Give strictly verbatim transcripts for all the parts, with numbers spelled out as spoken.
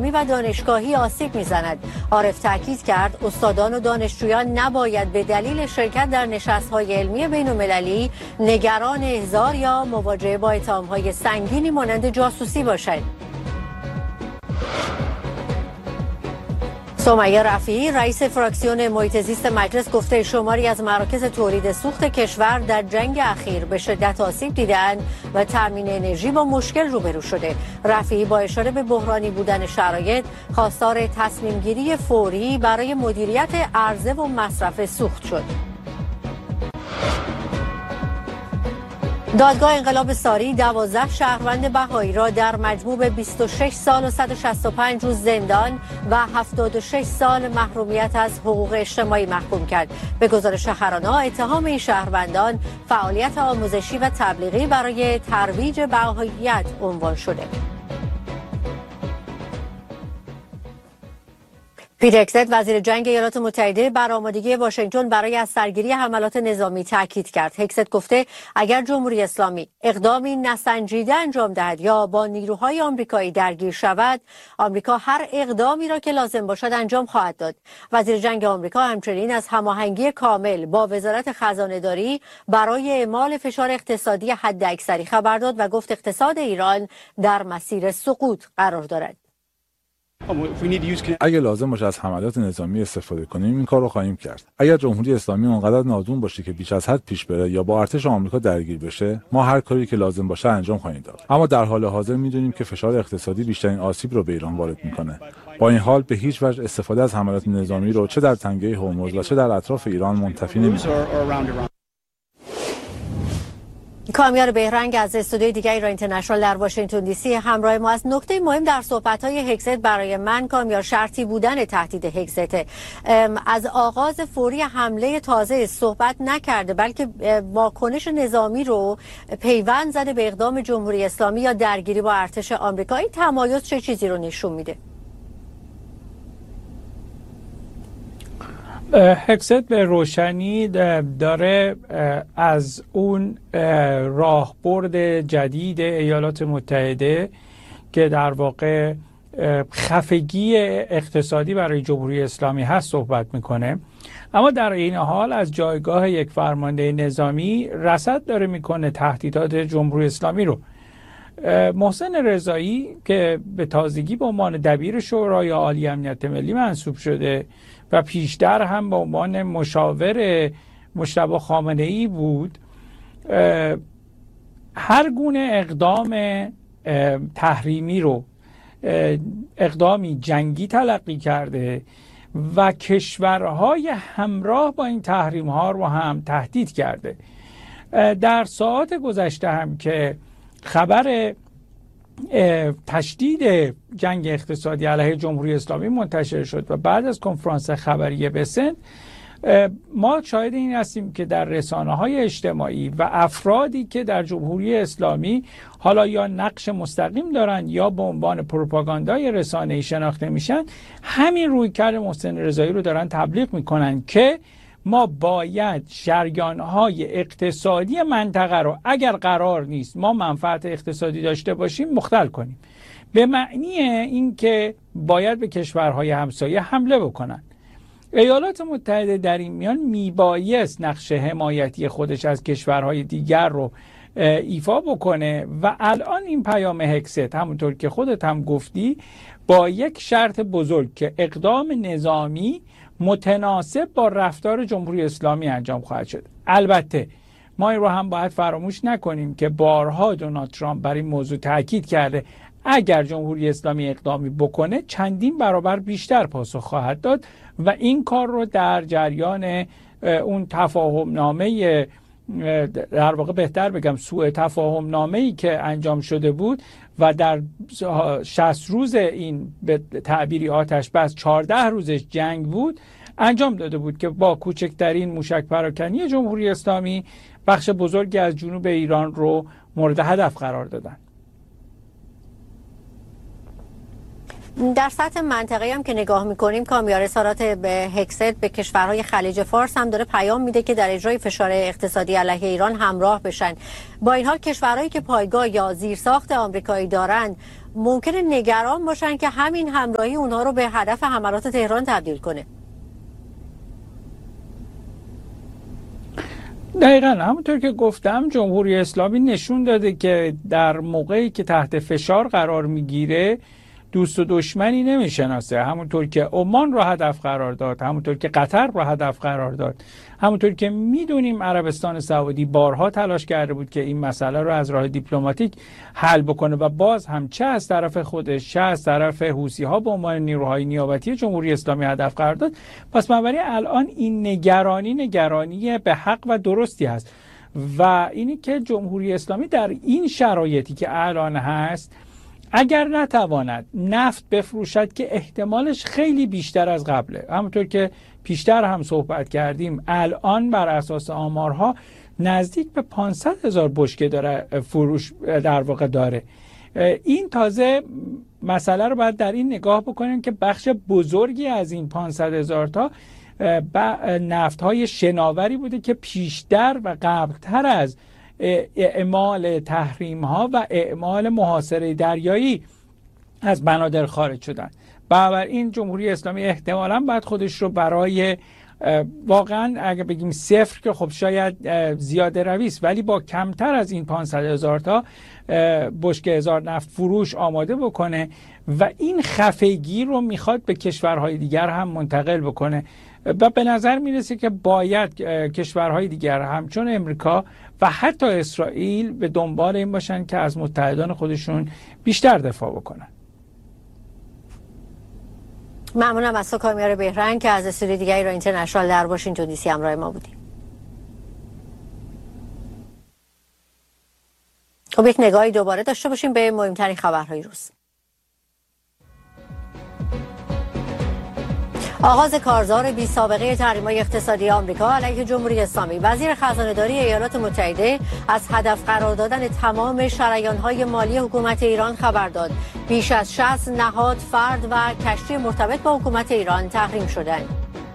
علمی و دانشگاهی آسیب میزند. عارف تاکید کرد استادان و دانشجویان نباید به دلیل شرکت در نشست‌های علمی بین‌المللی نگران احضار یا مواجهه با اتهام‌های سنگینی مانند جاسوسی باشند. سمیه رفیعی رئیس فراکسیون محیط زیست مجلس گفته شماری از مراکز تولید سوخت کشور در جنگ اخیر به شدت آسیب دیده‌اند و تامین انرژی با مشکل روبرو شده. رفیعی با اشاره به بحرانی بودن شرایط خواستار تصمیم گیری فوری برای مدیریت عرضه و مصرف سوخت شد. دادگاه انقلاب ساری دوازده شهروند بهایی را در مجموع به بیست و شش سال و صد و شصت و پنج روز زندان و هفتاد و شش سال محرومیت از حقوق اجتماعی محکوم کرد. به گزارش هرانا اتهام این شهروندان فعالیت آموزشی و تبلیغی برای ترویج بهاییت عنوان شده. پیت هگست وزیر جنگ ایالات متحده بر آمادگی واشنگتن برای از سرگیری حملات نظامی تاکید کرد. هگست گفته اگر جمهوری اسلامی اقدامی نسنجیده انجام دهد یا با نیروهای آمریکایی درگیر شود، آمریکا هر اقدامی را که لازم باشد انجام خواهد داد. وزیر جنگ آمریکا همچنین از هماهنگی کامل با وزارت خزانه‌داری برای اعمال فشار اقتصادی حداکثری خبر داد و گفت اقتصاد ایران در مسیر سقوط قرار دارد. اگر لازم باشه از حملات نظامی استفاده کنیم این کار رو خواهیم کرد. اگر جمهوری اسلامی اونقدر نادون باشه که بیش از حد پیش بره یا با ارتش آمریکا درگیر بشه، ما هر کاری که لازم باشه انجام خواهیم داد. اما در حال حاضر میدونیم که فشار اقتصادی بیشترین آسیب رو به ایران وارد میکنه. با این حال به هیچ وجه استفاده از حملات نظامی رو چه در تنگه هرمز و چه در اطراف ایران منتفی نمی‌کنیم. کامیار بهرنگ از استودیوی دیگه ایران اینترنشنال در واشنگتن دی سی همراه ما از نکته مهم در صحبت‌های هگست برای من کامیار شرطی بودن تهدید هگست از آغاز فوری حمله تازه صحبت نکرده بلکه واکنش نظامی رو پیوند زده به اقدام جمهوری اسلامی یا درگیری با ارتش آمریکایی. تمایز چه چیزی رو نشون میده؟ هگست به روشنی داره از اون راهبرد جدید ایالات متحده که در واقع خفگی اقتصادی برای جمهوری اسلامی هست صحبت میکنه، اما در این حال از جایگاه یک فرمانده نظامی رصد داره میکنه تهدیدات جمهوری اسلامی رو. محسن رضایی که به تازگی به عنوان دبیر شورای عالی امنیت ملی منصوب شده و پیشتر هم به عنوان مشاور مجتبی خامنه‌ای بود، هر گونه اقدام تحریمی رو اقدامی جنگی تلقی کرده و کشورهای همراه با این تحریم ها رو هم تهدید کرده. در ساعات گذشته هم که خبر تشدید جنگ اقتصادی علیه جمهوری اسلامی منتشر شد و بعد از کنفرانس خبری بسنت ما شاهد این هستیم که در رسانه‌های اجتماعی و افرادی که در جمهوری اسلامی حالا یا نقش مستقیم دارن یا به عنوان پروپاگاندای رسانه‌ای شناخته میشن، همین رویکرد محسن رضایی رو دارن تبلیغ میکنن که ما باید شریان‌های اقتصادی منطقه رو اگر قرار نیست ما منفعت اقتصادی داشته باشیم مختل کنیم، به معنی این که باید به کشورهای همسایه حمله بکنن. ایالات متحده در این میان میبایست نقش حمایتی خودش از کشورهای دیگر رو ایفا بکنه و الان این پیام هگست همونطور که خودت هم گفتی با یک شرط بزرگ که اقدام نظامی متناسب با رفتار جمهوری اسلامی انجام خواهد شد. البته ما این رو هم باید فراموش نکنیم که بارها دونالد ترامپ بر این موضوع تاکید کرده اگر جمهوری اسلامی اقدامی بکنه چندین برابر بیشتر پاسخ خواهد داد و این کار رو در جریان اون تفاهم نامه، در واقع بهتر بگم سوء تفاهم نامه‌ای که انجام شده بود و در شصت روز این به تعبیری آتش بس چهارده روزش جنگ بود انجام داده بود که با کوچکترین موشک پراکنی جمهوری اسلامی بخش بزرگی از جنوب ایران رو مورد هدف قرار دادن. در سطح منطقه‌ای هم که نگاه می‌کنیم کامیار اظهارات به هگست به کشورهای خلیج فارس هم داره پیام میده که در اجرای فشار اقتصادی علیه ایران همراه بشن. با این حال کشورهایی که پایگاه یا زیرساخت آمریکایی دارند ممکنه نگران باشن که همین همراهی اونها رو به هدف حملات تهران تبدیل کنه. دقیقا همونطور که گفتم جمهوری اسلامی نشون داده که در موقعی که تحت فشار قرار میگیره دوست و دشمنی نمیشناسه. همونطور که عمان رو هدف قرار داد، همونطور که قطر رو هدف قرار داد، همونطور که میدونیم عربستان سعودی بارها تلاش کرده بود که این مسئله رو از راه دیپلماتیک حل بکنه و باز هم چه از طرف خودش چه از طرف حوثی ها به عنوان نیروهای نیابتی جمهوری اسلامی هدف قرار داد. پس بنابراین الان این نگرانی نگرانی به حق و درستی هست و اینی که جمهوری اسلامی در این شرایطی که الان هست اگر نتواند نفت بفروشد که احتمالش خیلی بیشتر از قبله، همونطور که پیشتر هم صحبت کردیم الان بر اساس آمارها نزدیک به پانصد هزار بشکه داره فروش در واقع داره. این تازه مسئله رو باید در این نگاه بکنیم که بخش بزرگی از این پانصد هزار تا نفت های شناوری بوده که پیشتر و قبلتر از اعمال تحریم ها و اعمال محاصره دریایی از بنادر خارج شدن. بنابراین جمهوری اسلامی احتمالاً باید خودش رو برای واقعا اگه بگیم صفر که خب شاید زیاده رویست، ولی با کمتر از این پانصد هزار تا بشکه هزار نفت فروش آماده بکنه و این خفگی رو میخواد به کشورهای دیگر هم منتقل بکنه و به نظر میرسه که باید کشورهای دیگر همچون امریکا و حتی اسرائیل به دنبال این باشن که از متحدان خودشون بیشتر دفاع بکنن. ممنونم از تو کامیار بهرنگ که از استودیو دیگه ایران اینترنشنال در واشنگتن دی سی همراه ما بودیم. خب یک نگاهی دوباره داشته باشیم به مهمترین خبرهای روز. آغاز کارزار بی سابقه تحریم‌های اقتصادی آمریکا علیه جمهوری اسلامی. وزیر خزانه‌داری ایالات متحده از هدف قرار دادن تمام شریان‌های مالی حکومت ایران خبر داد. بیش از شصت نهاد، فرد و کشتی مرتبط با حکومت ایران تحریم شدند.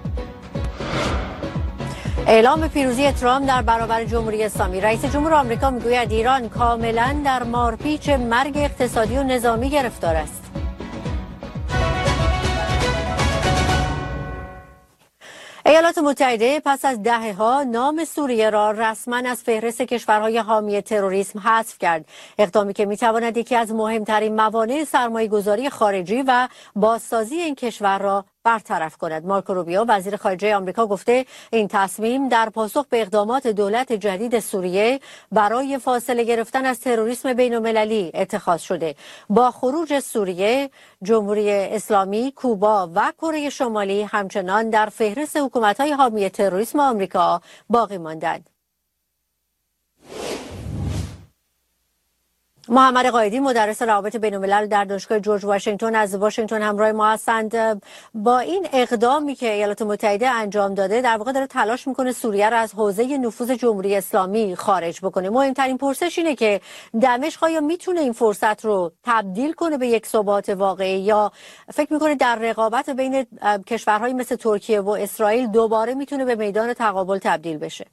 اعلام پیروزی ترامپ در برابر جمهوری اسلامی. رئیس جمهور آمریکا میگوید ایران کاملا در مارپیچ مرگ اقتصادی و نظامی گرفتار است. ایالات متحده پس از دهه‌ها نام سوریه را رسما از فهرست کشورهای حامی تروریسم حذف کرد. اقدامی که می‌تواند یکی از مهمترین موانع سرمایه‌گذاری خارجی و بازسازی این کشور را برطرف کند. مارکو روبیو وزیر خارجه آمریکا گفته این تصمیم در پاسخ به اقدامات دولت جدید سوریه برای فاصله گرفتن از تروریسم بین‌المللی اتخاذ شده. با خروج سوریه، جمهوری اسلامی، کوبا و کره شمالی همچنان در فهرست حکومت‌های حامی تروریسم آمریکا باقی ماندند. محمد قائدی مدرس روابط بین‌الملل در دانشگاه جورج واشنگتن از واشنگتن همراه ما هستند. با این اقدامی که ایالات متحده انجام داده در واقع داره تلاش میکنه سوریه را از حوزه نفوذ جمهوری اسلامی خارج بکنه. مهمترین پرسش اینه که دمشق آیا میتونه این فرصت رو تبدیل کنه به یک ثبات واقعی یا فکر میکنه در رقابت بین کشورهای مثل ترکیه و اسرائیل دوباره میتونه به میدان تقابل تبدیل بشه؟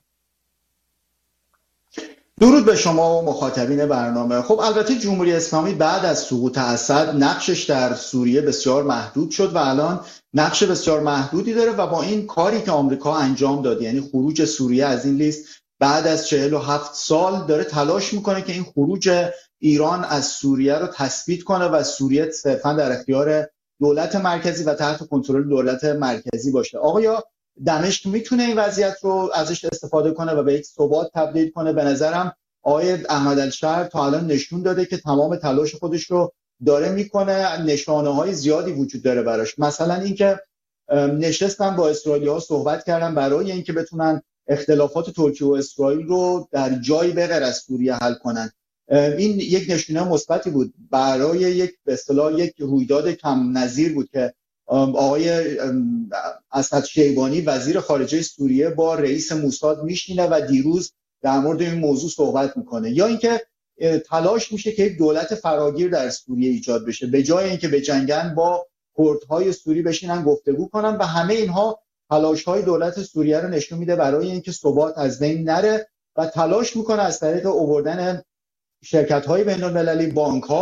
درود به شما و مخاطبین برنامه. خب البته جمهوری اسلامی بعد از سقوط اسد نقشش در سوریه بسیار محدود شد و الان نقش بسیار محدودی داره و با این کاری که آمریکا انجام داد، یعنی خروج سوریه از این لیست بعد از چهل و هفت سال، داره تلاش میکنه که این خروج ایران از سوریه رو تثبیت کنه و سوریه صرفا در اختیار دولت مرکزی و تحت کنترل دولت مرکزی باشه. آقا دمشق میتونه این وضعیت رو ازش استفاده کنه و به یک ثبات تبدیل کنه؟ به نظرم آقای احمد الشر تا الان نشون داده که تمام تلاش خودش رو داره میکنه. نشانه های زیادی وجود داره براش، مثلا اینکه نشستن با اسرائیلی‌ها صحبت کردن برای اینکه بتونن اختلافات ترکیه و اسرائیل رو در جایی به غیر از سوریه حل کنن. این یک نشونه مثبتی بود برای یک به اصطلاح یک رویداد کم نظیر بود که آقای اسد شیبانی وزیر خارجه سوریه با رئیس موساد میشینه و دیروز در مورد این موضوع صحبت میکنه. یا اینکه تلاش میشه که یک دولت فراگیر در سوریه ایجاد بشه، به جای اینکه بجنگن با کردهای سوری بشینن گفتگو کنن و همه اینها تلاش‌های دولت سوریه رو نشون میده برای اینکه ثبات از بین نره و تلاش میکنه از طریق آوردن شرکت‌های بین‌المللی، بانک‌ها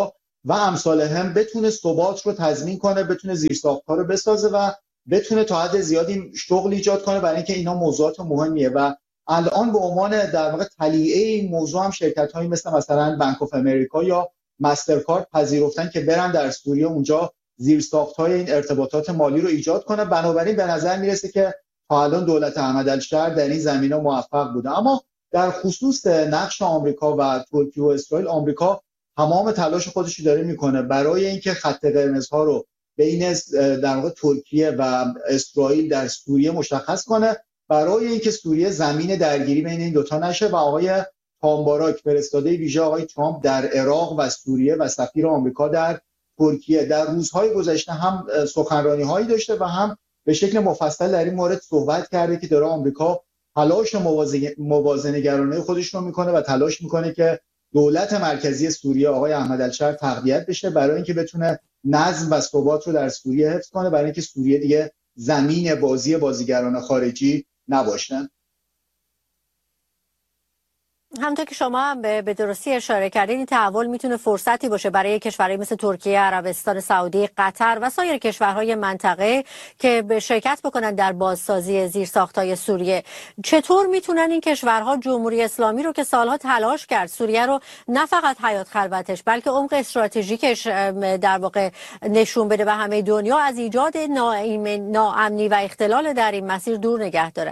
و امثال هم بتونه ثبات رو تضمین کنه، بتونه زیرساخت‌ها رو بسازه و بتونه تا حد زیادی شغل ایجاد کنه، برای اینکه اینا موضوعات مهمیه. و الان به عنوان در واقع تلیعه این موضوع هم شرکت‌هایی مثل مثلا بانک اف امریکا یا مسترکارد پذیرفتن که برن در سوریه اونجا زیرساخت‌های این ارتباطات مالی رو ایجاد کنه. بنابراین به نظر میرسه که تا الان دولت احمد الشر در این زمینه موفق بوده. اما در خصوص نقش آمریکا و ترکیه و اسرائیل، آمریکا تمام تلاش خودش رو داره میکنه برای اینکه خط قرمزها رو بین در واقع ترکیه و اسرائیل در سوریه مشخص کنه، برای اینکه سوریه زمین درگیری بین این دوتا نشه. و آقای تامباراک، فرستاده ویژه آقای ترامپ در عراق و سوریه و سفیر آمریکا در ترکیه، در روزهای گذشته هم سخنرانی‌هایی داشته و هم به شکل مفصل در این مورد صحبت کرده که داره آمریکا تلاش موازنه‌گرانه خودش رو میکنه و تلاش میکنه که دولت مرکزی سوریه آقای احمد الشر تقویت بشه، برای اینکه بتونه نظم و ثبات رو در سوریه حفظ کنه، برای اینکه سوریه دیگه زمین بازی بازیگران خارجی نباشن. همونطور که شما هم به درستی اشاره کردین، این تحول میتونه فرصتی باشه برای کشورهای مثل ترکیه، عربستان سعودی، قطر و سایر کشورهای منطقه که به شرکت بکنن در بازسازی زیرساخت‌های سوریه. چطور میتونن این کشورها جمهوری اسلامی رو که سالها تلاش کرد سوریه رو نه فقط حیات خلوتش بلکه عمق استراتژیکش در واقع نشون بده و همه دنیا از ایجاد ناامنی و اختلال در این مسیر دور نگه داره؟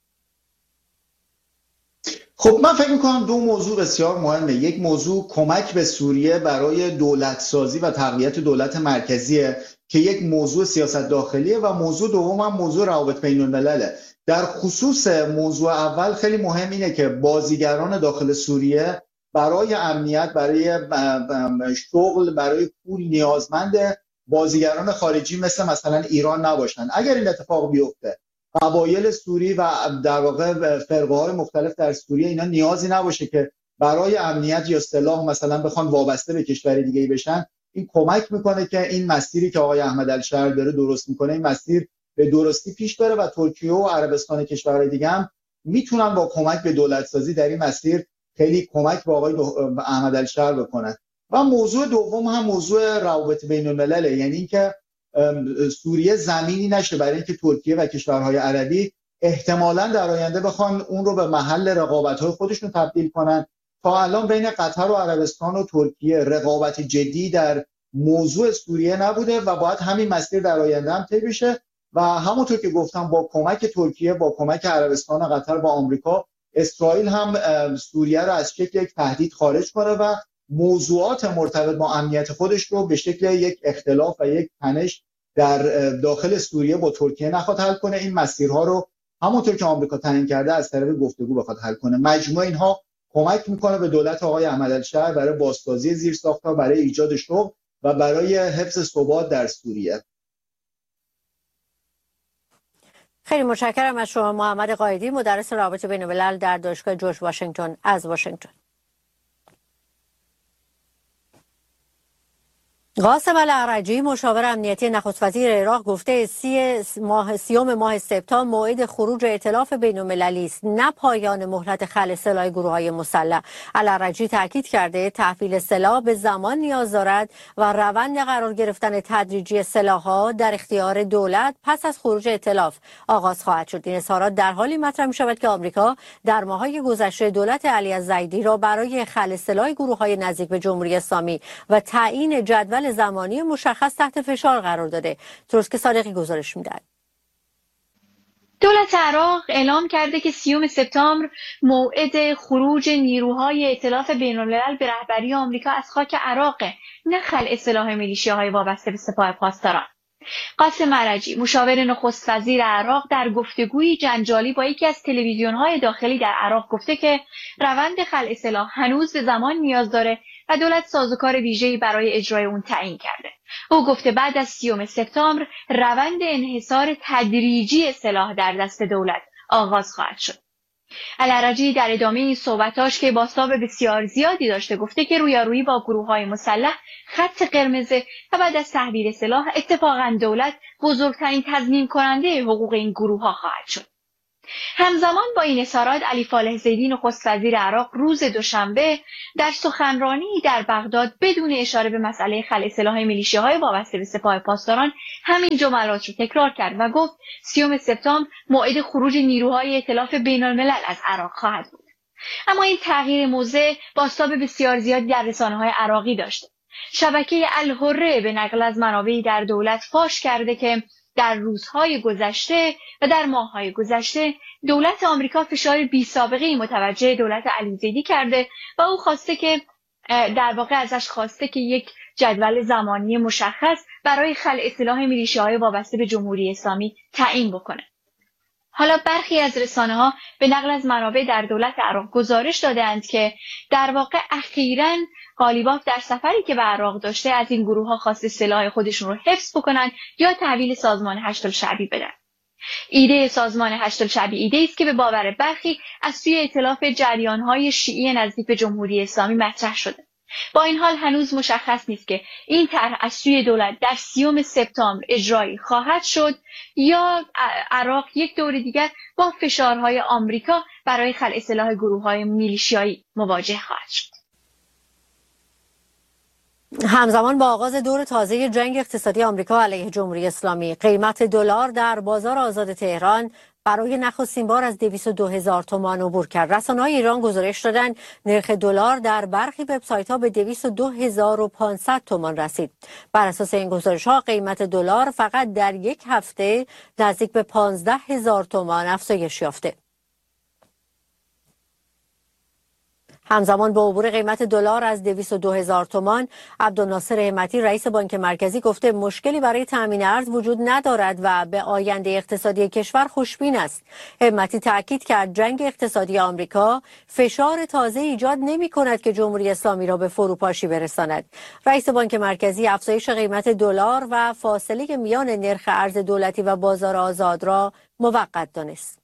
خب من فکر میکنم دو موضوع بسیار مهمه. یک موضوع کمک به سوریه برای دولت سازی و تقویت دولت مرکزیه که یک موضوع سیاست داخلیه، و موضوع دوم هم موضوع روابط بین الملله. در خصوص موضوع اول خیلی مهم اینه که بازیگران داخل سوریه برای امنیت، برای شغل، برای پول نیازمند بازیگران خارجی مثل مثلا ایران نباشن. اگر این اتفاق بیفته، قبایل سوری و در واقع فرقه‌های مختلف در سوریه اینا نیازی نباشه که برای امنیت یا سلاح مثلا بخوان وابسته به کشور دیگه‌ای بشن، این کمک میکنه که این مسیری که آقای احمد الشر داره درست میکنه، این مسیر به درستی پیش بره و ترکیه و عربستان کشورهای دیگه هم میتونن با کمک به دولت سازی در این مسیر خیلی کمک به آقای احمد الشر بکنن. و موضوع دوم هم موضوع روابط بین الملل، یعنی اینکه سوریه زمینی نشه برای اینکه ترکیه و کشورهای عربی احتمالاً در آینده بخوان اون رو به محل رقابت‌های خودشون تبدیل کنن. تا الان بین قطر و عربستان و ترکیه رقابت جدی در موضوع سوریه نبوده و باید همین مسیر در آینده هم طی بشه. و همونطور که گفتم با کمک ترکیه، با کمک عربستان و قطر و آمریکا، اسرائیل هم سوریه رو از شکل یک تهدید خارج کنه و موضوعات مرتبط با امنیت خودش رو به شکل یک اختلاف و یک تنش در داخل سوریه با ترکیه نخواد حل کنه. این مسیرها رو همونطور که آمریکا تعیین کرده از طریق گفتگو بخواد حل کنه. مجموع اینها کمک میکنه به دولت آقای احمد الشر برای بازسازی زیرساخت‌ها، برای ایجاد شغل و برای حفظ ثبات در سوریه. خیلی متشکرم از شما محمد قائدی، مدرس روابط بین الملل در دانشگاه جورج واشنگتن از واشنگتن. قاسم الاعرجی، مشاور امنیتی نخست وزیر عراق، گفته سی ماه سیوم ماه سپتامبر موعد خروج ائتلاف بین‌المللی است، نه پایان مهلت خلع سلاح گروه‌های مسلح. الاعرجی تاکید کرده تحویل سلاح به زمان نیاز دارد و روند قرار گرفتن تدریجی سلاح‌ها در اختیار دولت پس از خروج ائتلاف آغاز خواهد شد. این اظهارات در حالی مطرح می‌شود که آمریکا در ماه‌های گذشته دولت علی الزیدی را برای خلع سلاح گروه‌های نزدیک به جمهوری اسلامی و تعیین جدول زمانی مشخص تحت فشار قرار داده. ترسک صادقی گزارش می‌دهد. دولت عراق اعلام کرده که سیوم سپتامبر موعد خروج نیروهای ائتلاف بین‌الملل به رهبری آمریکا از خاک عراق، نه خلع سلاح میلیشیاهای وابسته به سپاه پاسداران. قاسم الاعرجی، مشاور نخست وزیر عراق، در گفتگویی جنجالی با یکی از تلویزیون‌های داخلی در عراق گفته که روند خلع سلاح هنوز به زمان نیاز داره و دولت سازوکار ویژه‌ای برای اجرای اون تعیین کرده. او گفته بعد از سیوم سپتامبر روند انحصار تدریجی سلاح در دست دولت آغاز خواهد شد. الاعرجی در ادامه این صحبتاش که بازتاب بسیار زیادی داشته گفته که رویارویی با گروه‌های مسلح خط قرمزه و بعد از تحویل سلاح اتفاقاً دولت بزرگترین تضمین کننده حقوق این گروه‌ها خواهد شد. همزمان با این اظهارات علی فالح زیدی نخست وزیر عراق روز دوشنبه در سخنرانی در بغداد بدون اشاره به مسئله خلع سلاح میلیشیاهای وابسته به سپاه پاسداران همین جملات رو تکرار کرد و گفت سیوم سپتامبر موعد خروج نیروهای ائتلاف بین‌الملل از عراق خواهد بود. اما این تغییر موضع بازتاب بسیار زیادی در رسانه‌های عراقی داشته. شبکه الحره به نقل از منابعی در دولت فاش کرده که در روزهای گذشته و در ماه‌های گذشته دولت آمریکا فشار بی‌سابقه‌ای متوجه دولت علی زیدی کرده و او خواسته که در واقع ازش خواسته که یک جدول زمانی مشخص برای خلع سلاح میلیشیاهای وابسته به جمهوری اسلامی تعیین بکنه. حالا برخی از رسانه‌ها به نقل از منابع در دولت عراق گزارش دادند که در واقع اخیراً قالیباف در سفری که به عراق داشته از این گروه‌ها خواسته سلاح خودشون رو حفظ بکنن یا تحویل سازمان هشت‌الشعبی بدن. ایده سازمان هشت‌الشعبی ایده است که به باور برخی از سوی ائتلاف جریان‌های شیعی نزدیک به جمهوری اسلامی مطرح شده. با این حال هنوز مشخص نیست که این طرح از سوی دولت در سیوم سپتامبر اجرایی خواهد شد یا عراق یک دور دیگر با فشارهای آمریکا برای خلع سلاح گروه‌های میلیشیایی مواجه خواهد شد. همزمان با آغاز دور تازه جنگ اقتصادی آمریکا علیه جمهوری اسلامی، قیمت دلار در بازار آزاد تهران برای نخستین بار از دویست و دو هزار تومان عبور کرد. رسانه‌های ایران گزارش دادند نرخ دلار در برخی وبسایت‌ها به دویست و دو هزار و پانصد تومان رسید. بر اساس این گزارش‌ها قیمت دلار فقط در یک هفته نزدیک به پانزده هزار تومان افزایش یافته. همزمان با عبور قیمت دلار از دویست و دو هزار تومان، عبدالناصر همتی رئیس بانک مرکزی گفته مشکلی برای تامین ارز وجود ندارد و به آینده اقتصادی کشور خوشبین است. همتی تاکید کرد جنگ اقتصادی آمریکا فشار تازه ایجاد نمی کند که جمهوری اسلامی را به فروپاشی برساند. رئیس بانک مرکزی افزایش قیمت دلار و فاصله میان نرخ ارز دولتی و بازار آزاد را موقت دانست.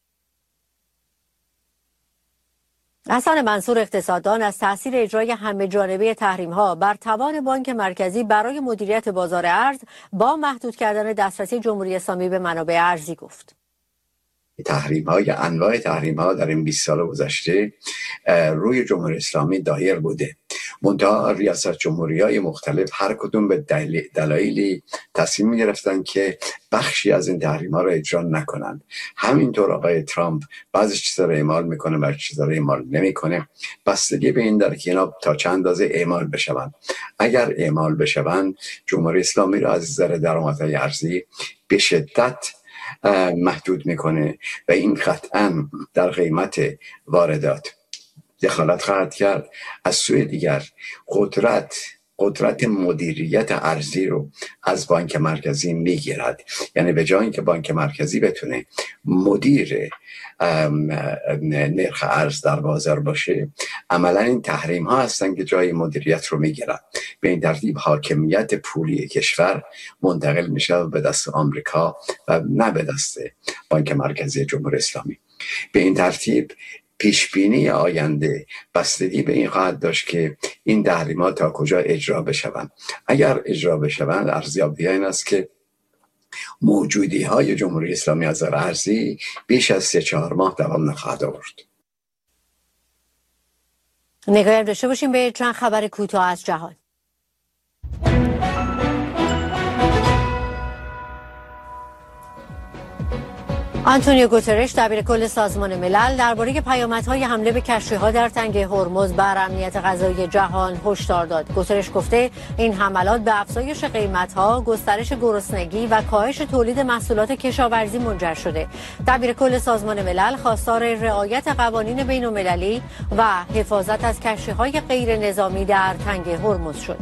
حسن منصور اقتصاددان از تاثیر اجرای همه جانبه تحریم‌ها بر توان بانک مرکزی برای مدیریت بازار ارز با محدود کردن دسترسی جمهوری اسلامی به منابع ارزی گفت. تحریم‌ها یا انواع تحریم‌ها در این بیست سال گذشته روی جمهوری اسلامی دایر بوده. منتها ریاست جمهوری‌های مختلف هر کدوم به دلایلی تصمیم می‌گرفتن که بخشی از این تحریم‌ها را اجرا نکنند. همینطور آقای ترامپ بعضی چیزا را اعمال میکنه، بعضی چیزا را اعمال نمیکنه. بستگی به این داره که اینا تا چند اندازه اعمال بشوند. اگر اعمال بشوند، جمهوری اسلامی را از نظر درآمدهای ارزی به شدت محدود میکنه و این قطعاً در قیمت واردات دخالت خواهد کرد. از سوی دیگر قدرت قدرت مدیریت ارزی رو از بانک مرکزی میگیرد. یعنی به جای اینکه بانک مرکزی بتونه مدیر نرخ ارز در بازار باشه، عملا این تحریم ها هستن که جای مدیریت رو میگیرن. به این ترتیب حاکمیت پولی کشور منتقل میشه به دست آمریکا و نه به دست بانک مرکزی جمهوری اسلامی. به این ترتیب پیشبینی آینده بستگی به این خواهد داشت که این تحریمات تا کجا اجرا بشوند. اگر اجرا بشوند، ارزیابی این است که موجودی های جمهوری اسلامی از نظر ارزی بیش از سه چهار ماه دوام نخواهد آورد. نگاهی داشته باشیم به چند خبر کوتاه از جهان. آنتونیو گوترش دبیر کل سازمان ملل درباره پیامدهای حمله به کشتی‌ها در تنگه هرمز بر امنیت غذایی جهان هشدار داد. گوترش گفته این حملات به افزایش قیمت‌ها، گسترش گرسنگی و کاهش تولید محصولات کشاورزی منجر شده. دبیر کل سازمان ملل خواستار رعایت قوانین بین‌المللی و حفاظت از کشتی‌های غیر نظامی در تنگه هرمز شد.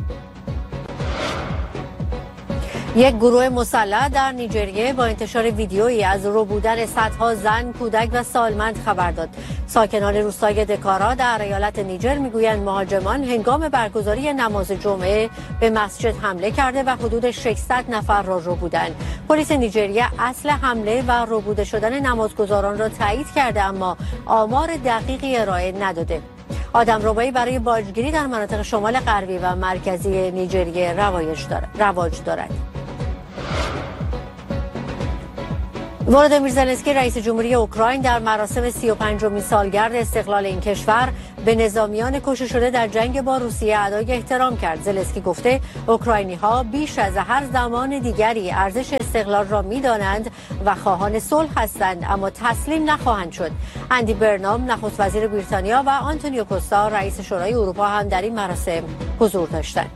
یک گروه مسلح در نیجریه با انتشار ویدیویی از ربودن صدها زن، کودک و سالمند خبر داد. ساکنان روستای دکارا در ایالت نیجر میگویند مهاجمان هنگام برگزاری نماز جمعه به مسجد حمله کرده و حدود ششصد نفر را ربودند. پلیس نیجریه اصل حمله و ربوده شدن نمازگزاران را تایید کرده، اما آمار دقیقی ارائه نداده. آدمربایی برای باجگیری در مناطق شمال غربی و مرکزی نیجریه رواج دارد. رواج دارد. ولادیمیر زلنسکی رئیس جمهوری اوکراین در مراسم سی و پنجمین سالگرد استقلال این کشور به نظامیان کشته شده در جنگ با روسیه ادای احترام کرد. زلنسکی گفته اوکراینی‌ها بیش از هر زمان دیگری ارزش استقلال را می‌دانند و خواهان صلح هستند، اما تسلیم نخواهند شد. اندی برنام نخست وزیر بریتانیا و آنتونیو کوستا رئیس شورای اروپا هم در این مراسم حضور داشتند.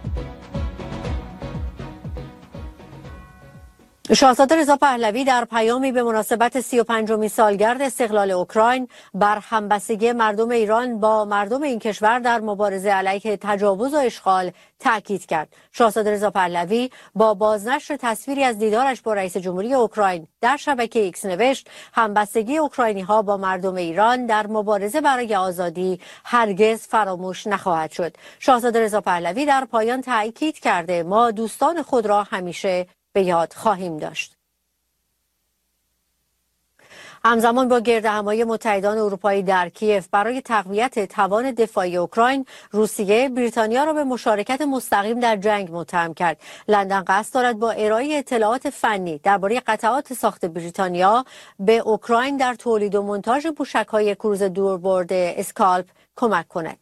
شاهزاده رضا پهلوی در پیامی به مناسبت سی و پنجمین سالگرد استقلال اوکراین بر همبستگی مردم ایران با مردم این کشور در مبارزه علیه تجاوز و اشغال تاکید کرد. شاهزاده رضا پهلوی با بازنشر تصویری از دیدارش با رئیس جمهوری اوکراین در شبکه ایکس نوشت: همبستگی اوکراینی‌ها با مردم ایران در مبارزه برای آزادی هرگز فراموش نخواهد شد. شاهزاده رضا پهلوی در پایان تاکید کرده ما دوستان خود را همیشه به یاد خواهیم داشت. همزمان با گردهمایی متحدان اروپایی در کیف برای تقویت توان دفاعی اوکراین، روسیه بریتانیا را به مشارکت مستقیم در جنگ متهم کرد. لندن قصد دارد با ارائه اطلاعات فنی درباره قطعات ساخت بریتانیا به اوکراین در تولید و مونتاژ موشک‌های کروز دوربرد اسکالپ کمک کند.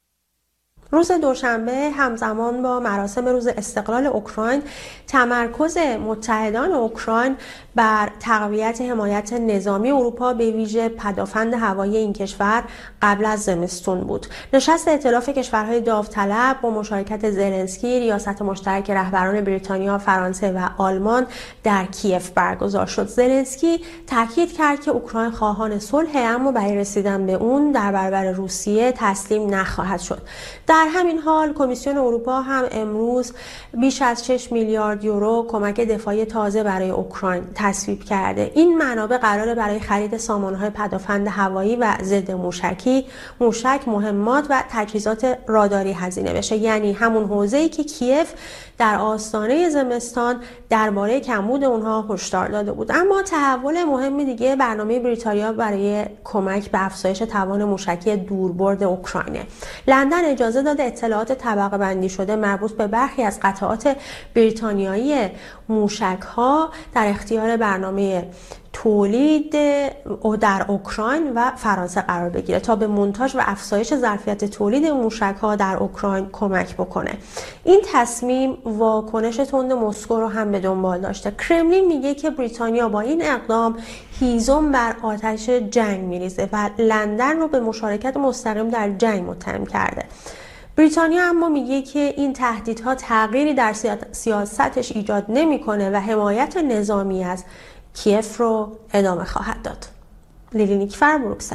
روز دوشنبه همزمان با مراسم روز استقلال اوکراین، تمرکز متحدان اوکراین بر تقویت حمایت نظامی اروپا به ویژه پدافند هوایی این کشور قبل از زمستون بود. نشست ائتلاف کشورهای داوطلب با مشارکت زلنسکی، ریاست مشترک رهبران بریتانیا، فرانسه و آلمان در کیف برگزار شد. زلنسکی تاکید کرد که اوکراین خواهان صلح، اما برای رسیدن به اون در برابر روسیه تسلیم نخواهد شد. در همین حال کمیسیون اروپا هم امروز بیش از شش میلیارد یورو کمک دفاعی تازه برای اوکراین تصویب کرده. این منابع قراره برای خرید سامانه‌های پدافند هوایی و ضد موشکی، موشک، مهمات و تجهیزات راداری هزینه بشه، یعنی همون حوزه‌ای که کیف در آستانه زمستان درباره کمبود اونها هشدار داده بود. اما تحول مهم دیگه برنامه بریتانیا برای کمک به افزایش توان موشکی دوربرد اوکراینه. لندن اجازه داده اطلاعات طبقه بندی شده مربوط به برخی از قطعات بریتانیایی موشک‌ها در اختیار برنامه تولید در اوکراین و فرانسه قرار بگیره تا به مونتاژ و افزایش ظرفیت تولید موشک‌ها در اوکراین کمک بکنه. این تصمیم واکنش تند مسکو رو هم به دنبال داشته. کرملین میگه که بریتانیا با این اقدام هیزم بر آتش جنگ میریزه و لندن رو به مشارکت مستقیم در جنگ متهم کرده. بریتانیا اما میگه که این تهدیدها تغییری در سیاستش ایجاد نمیکنه و حمایت نظامی از کیف رو ادامه خواهد داد. لیلی نیکفر، بروکسل.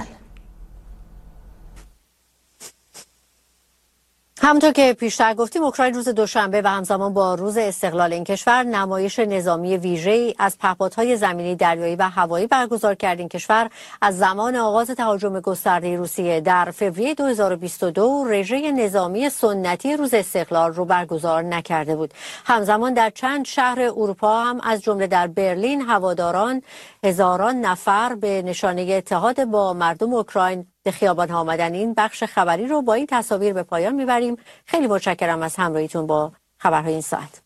همونطور که پیشتر گفتیم، اوکراین روز دوشنبه و همزمان با روز استقلال این کشور نمایش نظامی ویژه‌ای از پهپادهای زمینی، دریایی و هوایی برگزار کرد. این کشور از زمان آغاز تهاجم گسترده روسیه در فوریه دو هزار و بیست و دو رژه نظامی سنتی روز استقلال رو برگزار نکرده بود. همزمان در چند شهر اروپا هم از جمله در برلین هواداران هزاران نفر به نشانه اتحاد با مردم اوکراین به خیابان ها آمدن. این بخش خبری رو با این تصاویر به پایان میبریم. خیلی متشکرم از همراهیتون با خبرهای این ساعت.